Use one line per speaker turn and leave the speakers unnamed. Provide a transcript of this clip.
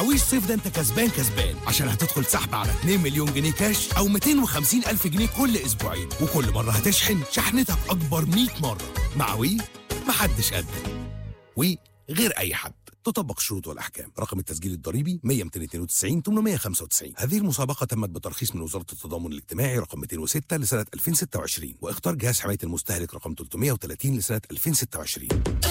وي صيف ده انت كسبان كسبان، عشان هتدخل سحب على 2 مليون جنيه كاش او 250 الف جنيه كل اسبوعين، وكل مره هتشحن شحنتك اكبر 100 مره. مع وي محدش قدك. وي غير اي حد. تطبق الشروط والاحكام. رقم التسجيل الضريبي 100 292 895. هذه المسابقه تمت بترخيص من وزاره التضامن الاجتماعي رقم 206 لسنه 2026، واختار جهاز حمايه المستهلك رقم 330 لسنه 2026.